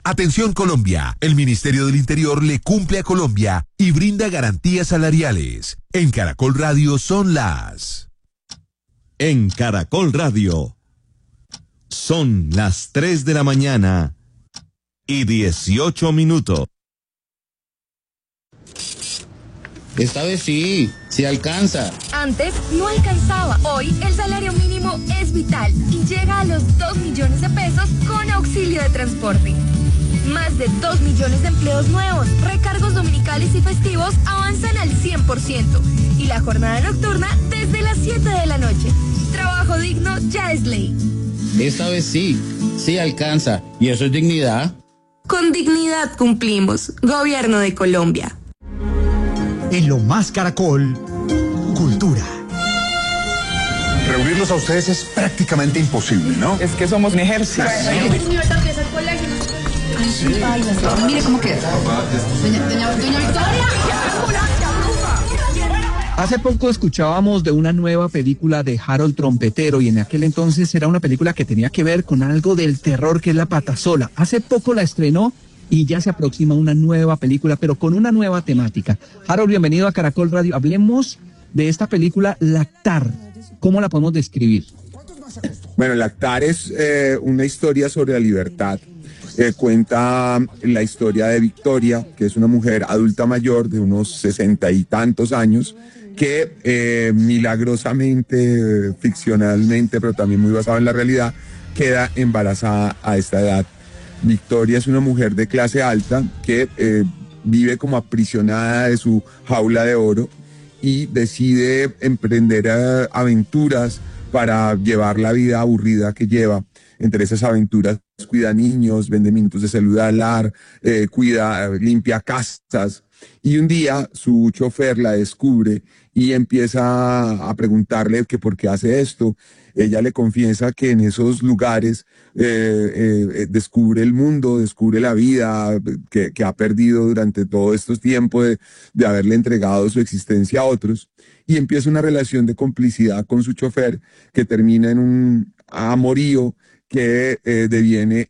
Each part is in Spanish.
Atención Colombia, el Ministerio del Interior le cumple a Colombia y brinda garantías salariales. En Caracol Radio son las... En Caracol Radio son las 3 de la mañana y 18 minutos. Esta vez sí alcanza. Antes no alcanzaba. Hoy el salario mínimo es vital y llega a los 2 millones de pesos con auxilio de transporte. Más de 2 millones de empleos nuevos, recargos dominicales y festivos avanzan al 100% y la jornada nocturna desde las 7 de la noche. Trabajo digno ya es ley. Esta vez sí alcanza. ¿Y eso es dignidad? Con dignidad cumplimos. Gobierno de Colombia. En Lo Más Caracol, cultura. Reunirlos a ustedes es prácticamente imposible, ¿no? Es que somos un ejército. Sí. Mire cómo queda. Doña Victoria. Hace poco escuchábamos de una nueva película de Harold Trompetero y en aquel entonces era una película que tenía que ver con algo del terror que es La Patasola. Hace poco la estrenó y ya se aproxima una nueva película, pero con una nueva temática. Harold, bienvenido a Caracol Radio. Hablemos de esta película Lactar. ¿Cómo la podemos describir? Bueno, Lactar es una historia sobre la libertad. Cuenta la historia de Victoria, que es una mujer adulta mayor de unos 60 y tantos años, que milagrosamente, ficcionalmente, pero también muy basado en la realidad, queda embarazada a esta edad. Victoria es una mujer de clase alta que vive como aprisionada de su jaula de oro y decide emprender aventuras para llevar la vida aburrida que lleva. Entre esas aventuras cuida niños, vende minutos de celular, limpia casas. Y un día su chofer la descubre y empieza a preguntarle que por qué hace esto. Ella le confiesa que en esos lugares descubre el mundo, descubre la vida que ha perdido durante todos estos tiempos de haberle entregado su existencia a otros. Y empieza una relación de complicidad con su chofer que termina en un amorío que deviene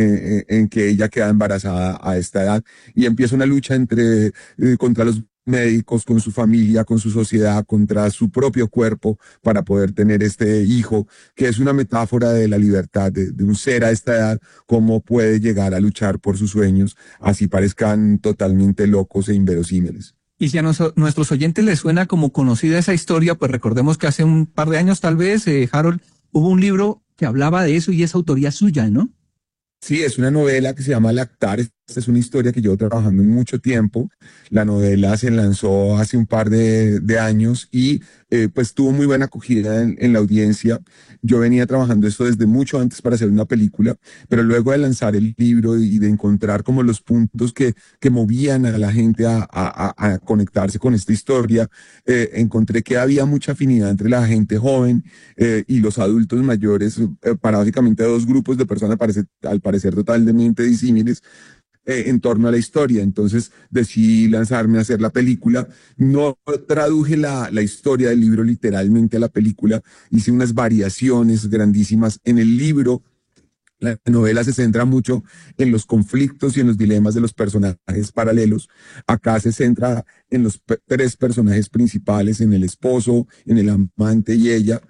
en que ella queda embarazada a esta edad y empieza una lucha contra los médicos, con su familia, con su sociedad, contra su propio cuerpo para poder tener este hijo, que es una metáfora de la libertad de un ser a esta edad, cómo puede llegar a luchar por sus sueños, así parezcan totalmente locos e inverosímiles. Y si a nuestros oyentes les suena como conocida esa historia, pues recordemos que hace un par de años tal vez, Harold, hubo un libro que hablaba de eso y es autoría suya, ¿no? Sí, es una novela que se llama Lactar. Esta es una historia que llevo trabajando mucho tiempo. La novela se lanzó hace un par de años y pues tuvo muy buena acogida en la audiencia. Yo venía trabajando esto desde mucho antes para hacer una película, pero luego de lanzar el libro y de encontrar como los puntos que movían a la gente a conectarse con esta historia, encontré que había mucha afinidad entre la gente joven y los adultos mayores, para básicamente dos grupos de personas al parecer totalmente disímiles, en torno a la historia. Entonces decidí lanzarme a hacer la película. No traduje la historia del libro literalmente a la película, hice unas variaciones grandísimas. En el libro, la novela se centra mucho en los conflictos y en los dilemas de los personajes paralelos. Acá se centra en los tres personajes principales, en el esposo, en el amante y ella.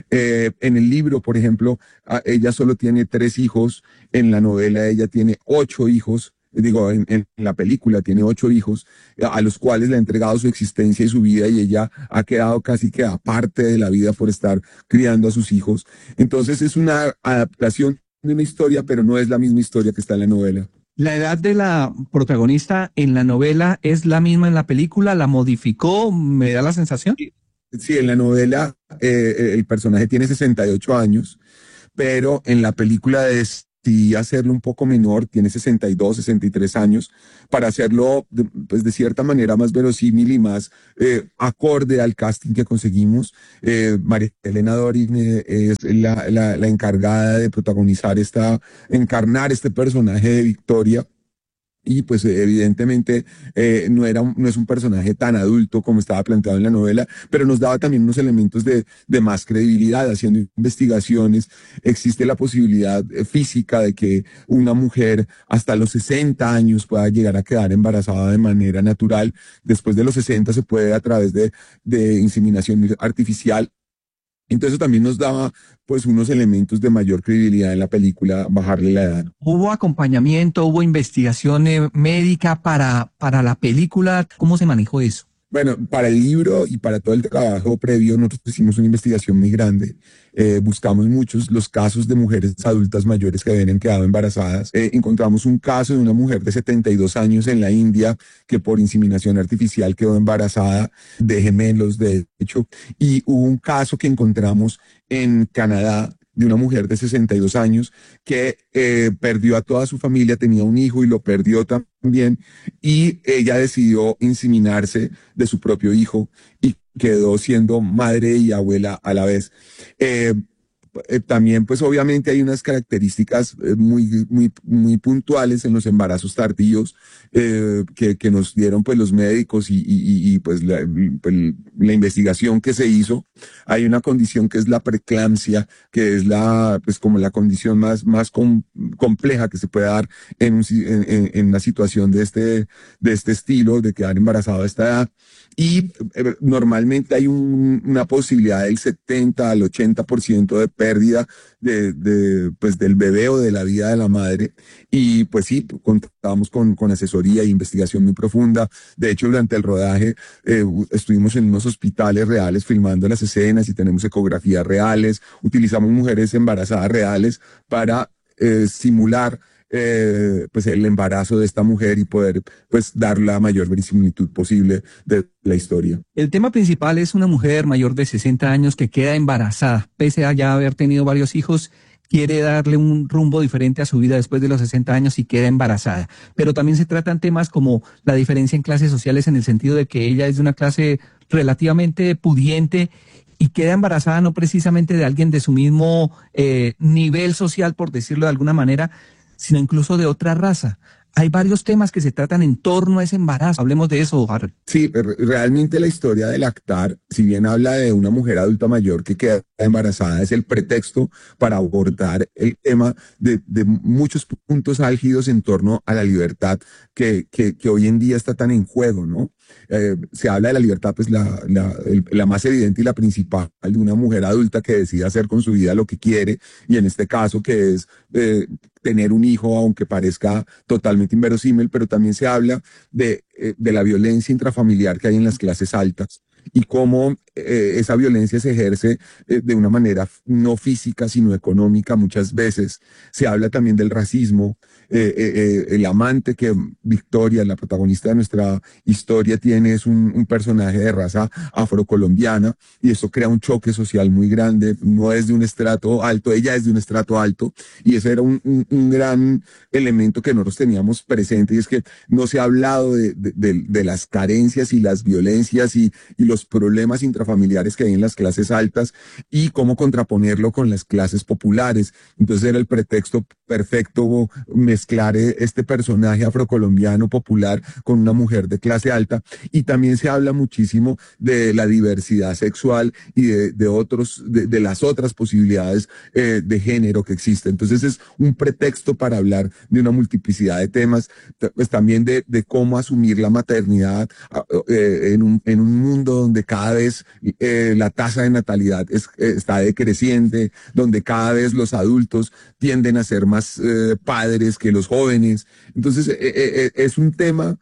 En el libro, por ejemplo, ella solo tiene 3 hijos. En la novela ella tiene 8 hijos. En la película tiene 8 hijos a los cuales le ha entregado su existencia y su vida y ella ha quedado casi que aparte de la vida por estar criando a sus hijos. Entonces es una adaptación de una historia, pero no es la misma historia que está en la novela. ¿La edad de la protagonista en la novela es la misma en la película? ¿La modificó? ¿Me da la sensación? Sí, en la novela el personaje tiene 68 años, pero en la película decidí hacerlo un poco menor, tiene 62, 63 años, para hacerlo pues de cierta manera más verosímil y más acorde al casting que conseguimos. María Elena Dorin es la encargada de protagonizar encarnar este personaje de Victoria. y pues evidentemente no es un personaje tan adulto como estaba planteado en la novela, pero nos daba también unos elementos de más credibilidad. Haciendo investigaciones, existe la posibilidad física de que una mujer hasta los 60 años pueda llegar a quedar embarazada de manera natural. Después de los 60 se puede a través de inseminación artificial. Entonces también nos daba pues unos elementos de mayor credibilidad en la película, bajarle la edad. ¿Hubo acompañamiento, hubo investigación médica para la película? ¿Cómo se manejó eso? Bueno, para el libro y para todo el trabajo previo, nosotros hicimos una investigación muy grande. Buscamos muchos los casos de mujeres adultas mayores que habían quedado embarazadas. Encontramos un caso de una mujer de 72 años en la India que por inseminación artificial quedó embarazada de gemelos, de hecho. Y hubo un caso que encontramos en Canadá de una mujer de 62 años que perdió a toda su familia, tenía un hijo y lo perdió también, y ella decidió inseminarse de su propio hijo y quedó siendo madre y abuela a la vez. También, pues obviamente hay unas características muy puntuales en los embarazos tardíos que nos dieron pues los médicos y pues la investigación que se hizo. Hay una condición que es la preeclampsia, que es pues como la condición más compleja que se puede dar en una situación de este estilo, de quedar embarazado a esta edad. Y normalmente hay una posibilidad del 70 al 80% de pérdida pues del bebé o de la vida de la madre. Y pues sí, contábamos con asesoría e investigación muy profunda. De hecho, durante el rodaje estuvimos en unos hospitales reales filmando las escenas y tenemos ecografías reales. Utilizamos mujeres embarazadas reales para simular pues el embarazo de esta mujer y poder pues dar la mayor verisimilitud posible de la historia. El tema principal es una mujer mayor de 60 años que queda embarazada, pese a ya haber tenido varios hijos, quiere darle un rumbo diferente a su vida después de los 60 años y queda embarazada. Pero también se tratan temas como la diferencia en clases sociales, en el sentido de que ella es de una clase relativamente pudiente y queda embarazada no precisamente de alguien de su mismo nivel social, por decirlo de alguna manera, sino incluso de otra raza. Hay varios temas que se tratan en torno a ese embarazo. Hablemos de eso, Harold. Sí, realmente la historia de lactar, si bien habla de una mujer adulta mayor que queda embarazada, es el pretexto para abordar el tema de muchos puntos álgidos en torno a la libertad que hoy en día está tan en juego, ¿no? Se habla de la libertad, pues la más evidente y la principal de una mujer adulta que decide hacer con su vida lo que quiere, y en este caso que es tener un hijo, aunque parezca totalmente inverosímil, pero también se habla de la violencia intrafamiliar que hay en las clases altas y cómo esa violencia se ejerce de una manera no física, sino económica muchas veces. Se habla también del racismo. El amante que Victoria, la protagonista de nuestra historia, tiene es un personaje de raza afrocolombiana, y eso crea un choque social muy grande. No es de un estrato alto, ella es de un estrato alto, y ese era un gran elemento que nosotros teníamos presente, y es que no se ha hablado de las carencias y las violencias y los problemas intrafamiliares que hay en las clases altas y cómo contraponerlo con las clases populares. Entonces era el pretexto perfecto mezclar este personaje afrocolombiano popular con una mujer de clase alta. Y también se habla muchísimo de la diversidad sexual y de las otras posibilidades de género que existen. Entonces es un pretexto para hablar de una multiplicidad de temas, pues también de cómo asumir la maternidad en un mundo donde cada vez la tasa de natalidad está decreciente, donde cada vez los adultos tienden a ser más padres que los jóvenes. Entonces es un tema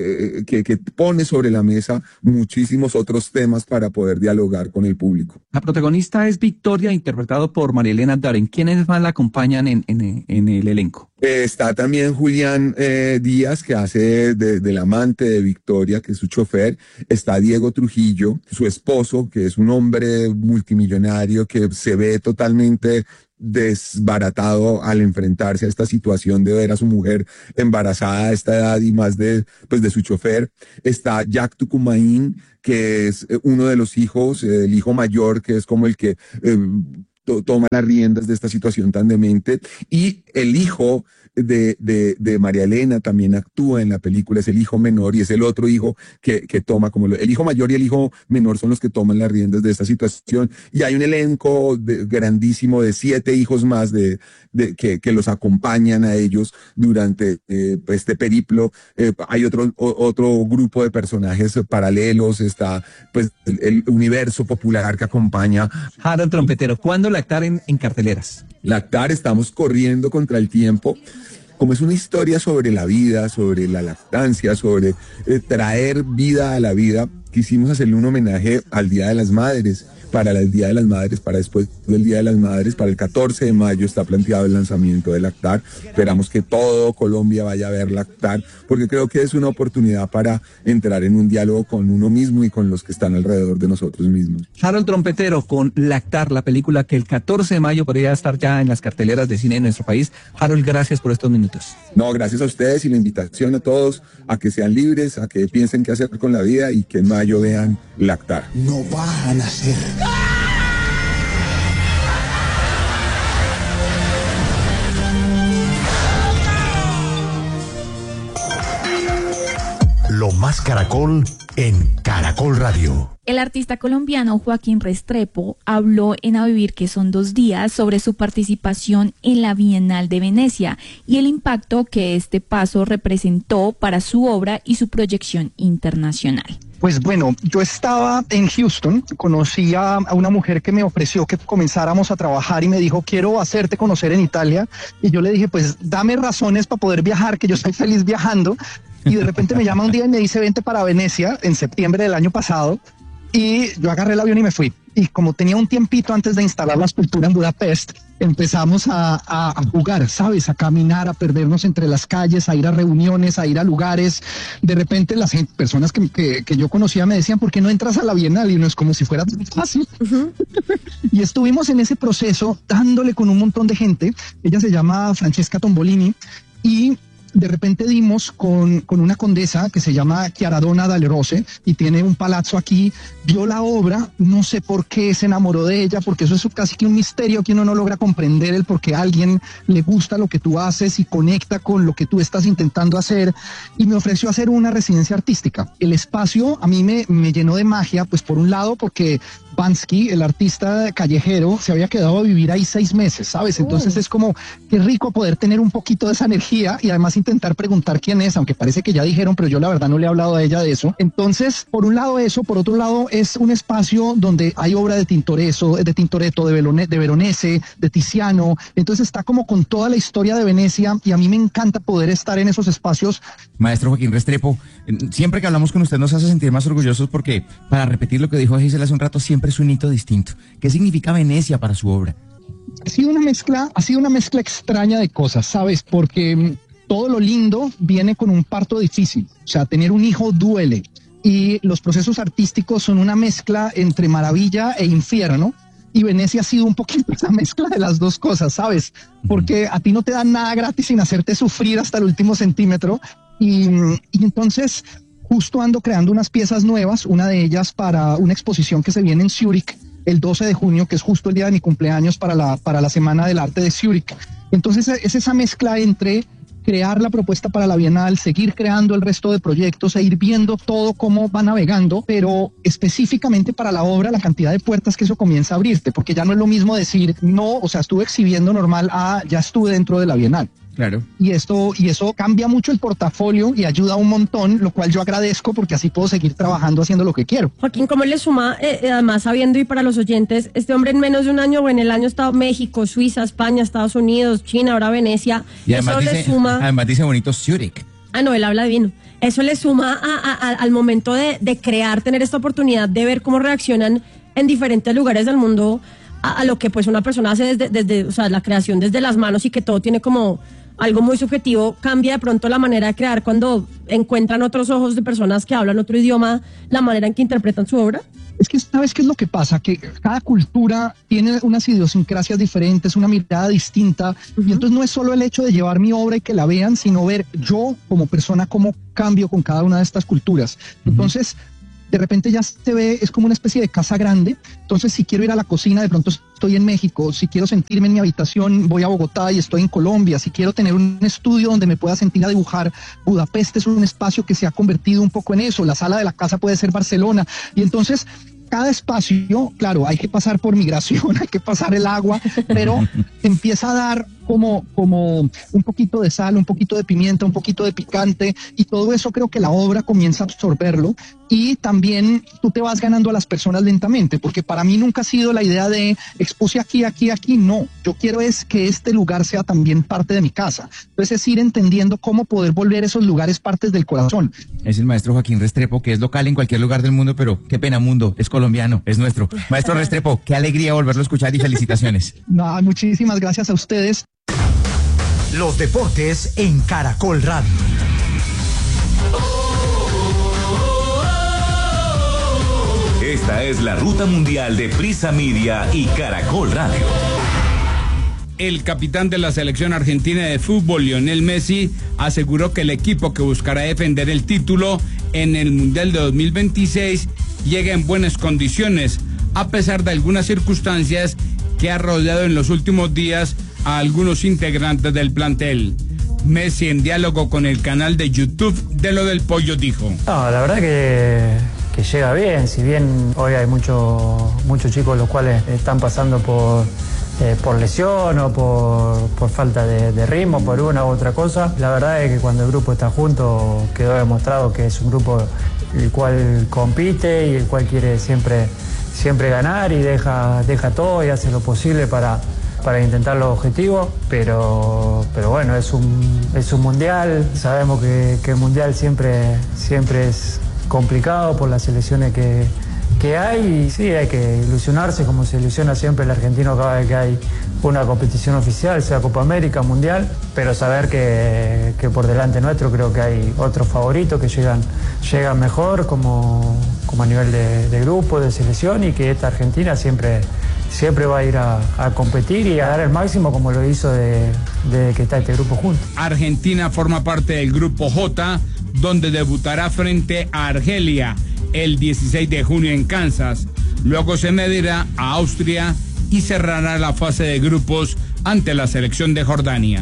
que pone sobre la mesa muchísimos otros temas para poder dialogar con el público. La protagonista es Victoria, interpretado por María Elena Daren. ¿Quiénes más la acompañan en el elenco? Está también Julián Díaz, que hace del amante de Victoria, que es su chofer. Está Diego Trujillo, su esposo, que es un hombre multimillonario que se ve totalmente desbaratado al enfrentarse a esta situación de ver a su mujer embarazada a esta edad y más de su chofer. Está Jack Tucumaín, que es uno de los hijos, el hijo mayor, que es como el que toma las riendas de esta situación tan demente, y el hijo de María Elena también actúa en la película, es el hijo menor y es el otro hijo que toma el hijo mayor y el hijo menor son los que toman las riendas de esta situación. Y hay un elenco grandísimo de 7 hijos más que los acompañan a ellos durante este periplo. Hay otro grupo de personajes paralelos, está pues el universo popular que acompaña. Harold Trompetero, ¿cuándo lactar en carteleras? Lactar, estamos corriendo contra el tiempo. Como es una historia sobre la vida, sobre la lactancia, sobre traer vida a la vida, quisimos hacerle un homenaje al Día de las Madres. Para el Día de las Madres, para después del Día de las Madres, para el 14 de mayo está planteado el lanzamiento de Lactar. Esperamos que todo Colombia vaya a ver Lactar, porque creo que es una oportunidad para entrar en un diálogo con uno mismo y con los que están alrededor de nosotros mismos. Harold Trompetero con Lactar, la película que el 14 de mayo podría estar ya en las carteleras de cine de nuestro país. Harold, gracias por estos minutos. No, gracias a ustedes y la invitación a todos a que sean libres, a que piensen qué hacer con la vida y que en mayo vean Lactar. No van a nacer. Lo más Caracol en Caracol Radio. El artista colombiano Joaquín Restrepo habló en A Vivir que son 2 días sobre su participación en la Bienal de Venecia y el impacto que este paso representó para su obra y su proyección internacional. Pues bueno, yo estaba en Houston, conocí a una mujer que me ofreció que comenzáramos a trabajar y me dijo, quiero hacerte conocer en Italia. Y yo le dije, pues dame razones para poder viajar, que yo estoy feliz viajando. Y de repente me llama un día y me dice, vente para Venecia en septiembre del año pasado. Y yo agarré el avión y me fui. Y como tenía un tiempito antes de instalar la escultura en Budapest, empezamos a jugar, ¿sabes? A caminar, a perdernos entre las calles, a ir a reuniones, a ir a lugares. De repente las personas que yo conocía me decían, ¿por qué no entras a la Bienal? Y no es como si fuera tan fácil. Y estuvimos en ese proceso dándole con un montón de gente. Ella se llama Francesca Tombolini y de repente dimos con una condesa que se llama Chiaradonna dalle Rose y tiene un palazzo aquí, vio la obra, no sé por qué se enamoró de ella, porque eso es casi que un misterio que uno no logra comprender el por qué a alguien le gusta lo que tú haces y conecta con lo que tú estás intentando hacer, y me ofreció hacer una residencia artística. El espacio a mí me llenó de magia, pues por un lado porque Bansky, el artista callejero, se había quedado a vivir ahí 6 meses, ¿sabes? Entonces es como, qué rico poder tener un poquito de esa energía y además intentar preguntar quién es, aunque parece que ya dijeron, pero yo la verdad no le he hablado a ella de eso. Entonces, por un lado eso, por otro lado es un espacio donde hay obra de Tintoretto, de Veronese, de Tiziano, entonces está como con toda la historia de Venecia y a mí me encanta poder estar en esos espacios. Maestro Joaquín Restrepo, siempre que hablamos con usted nos hace sentir más orgullosos porque, para repetir lo que dijo Gisela hace un rato, siempre es un hito distinto. ¿Qué significa Venecia para su obra? Ha sido una mezcla extraña de cosas, ¿sabes? Porque todo lo lindo viene con un parto difícil. O sea, tener un hijo duele. Y los procesos artísticos son una mezcla entre maravilla e infierno. Y Venecia ha sido un poquito esa mezcla de las dos cosas, ¿sabes? Porque a ti no te dan nada gratis sin hacerte sufrir hasta el último centímetro. Y entonces justo ando creando unas piezas nuevas, una de ellas para una exposición que se viene en Zúrich el 12 de junio, que es justo el día de mi cumpleaños para la Semana del Arte de Zúrich. Entonces es esa mezcla entre crear la propuesta para la Bienal, seguir creando el resto de proyectos e ir viendo todo cómo va navegando, pero específicamente para la obra la cantidad de puertas que eso comienza a abrirte, porque ya no es lo mismo decir, no, o sea, estuve exhibiendo normal, ya estuve dentro de la Bienal. Claro. Y eso cambia mucho el portafolio y ayuda un montón, lo cual yo agradezco porque así puedo seguir trabajando haciendo lo que quiero. Joaquín, ¿cómo le suma, además sabiendo y para los oyentes, este hombre en menos de un año, o en el año estado México, Suiza, España, Estados Unidos, China, ahora Venecia, y además eso le suma... Además dice bonito Zúrich. No, él habla divino. Eso le suma al momento de crear, tener esta oportunidad de ver cómo reaccionan en diferentes lugares del mundo a lo que pues una persona hace desde o sea, la creación desde las manos, y que todo tiene como algo muy subjetivo. Cambia de pronto la manera de crear cuando encuentran otros ojos de personas que hablan otro idioma, la manera en que interpretan su obra. Es que ¿sabes qué es lo que pasa? Que cada cultura tiene unas idiosincrasias diferentes, una mirada distinta, y entonces no es solo el hecho de llevar mi obra y que la vean, sino ver yo como persona cómo cambio con cada una de estas culturas. Entonces, de repente ya se ve, es como una especie de casa grande. Entonces, si quiero ir a la cocina, de pronto estoy en México. Si quiero sentirme en mi habitación, voy a Bogotá y estoy en Colombia. Si quiero tener un estudio donde me pueda sentir a dibujar, Budapest es un espacio que se ha convertido un poco en eso. La sala de la casa puede ser Barcelona. Y entonces, cada espacio, claro, hay que pasar por migración, hay que pasar el agua, pero empieza a dar como un poquito de sal, un poquito de pimienta, un poquito de picante, y todo eso creo que la obra comienza a absorberlo, y también tú te vas ganando a las personas lentamente, porque para mí nunca ha sido la idea de expuse aquí, no, yo quiero es que este lugar sea también parte de mi casa. Entonces es ir entendiendo cómo poder volver esos lugares partes del corazón. Es el maestro Joaquín Restrepo, que es local en cualquier lugar del mundo, pero qué pena mundo, es colombiano, es nuestro. Maestro Restrepo, qué alegría volverlo a escuchar y felicitaciones. No, muchísimas gracias a ustedes. Los deportes en Caracol Radio. Esta es la ruta mundial de Prisa Media y Caracol Radio. El capitán de la selección argentina de fútbol, Lionel Messi, aseguró que el equipo que buscará defender el título en el Mundial de 2026 llega en buenas condiciones, a pesar de algunas circunstancias que ha rodeado en los últimos días a algunos integrantes del plantel. Messi, en diálogo con el canal de YouTube de Lo del Pollo, dijo: No, la verdad que llega bien, si bien hoy hay muchos chicos los cuales están pasando por lesión o por falta de ritmo, por una u otra cosa. La verdad es que cuando el grupo está junto quedó demostrado que es un grupo el cual compite y el cual quiere siempre ganar y deja todo y hace lo posible para intentar los objetivos, pero bueno, es un mundial. Sabemos que el mundial siempre es complicado por las selecciones que hay, y sí, hay que ilusionarse como se ilusiona siempre el argentino cada vez que hay una competición oficial, sea Copa América, Mundial, pero saber que por delante nuestro creo que hay otros favoritos que llegan mejor como a nivel de grupo, de selección, y que esta Argentina siempre va a ir a competir y a dar el máximo como lo hizo de que está este grupo junto. Argentina forma parte del grupo J, donde debutará frente a Argelia el 16 de junio en Kansas. Luego se medirá a Austria y cerrará la fase de grupos ante la selección de Jordania.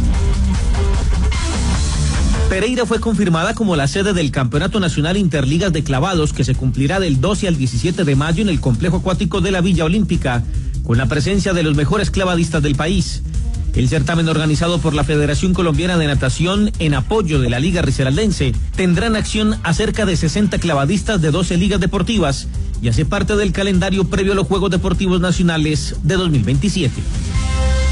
Pereira fue confirmada como la sede del Campeonato Nacional Interligas de Clavados, que se cumplirá del 12 al 17 de mayo en el complejo acuático de la Villa Olímpica, con la presencia de los mejores clavadistas del país. El certamen, organizado por la Federación Colombiana de Natación en apoyo de la Liga Risaraldense, tendrá en acción a cerca de 60 clavadistas de 12 ligas deportivas y hace parte del calendario previo a los Juegos Deportivos Nacionales de 2027.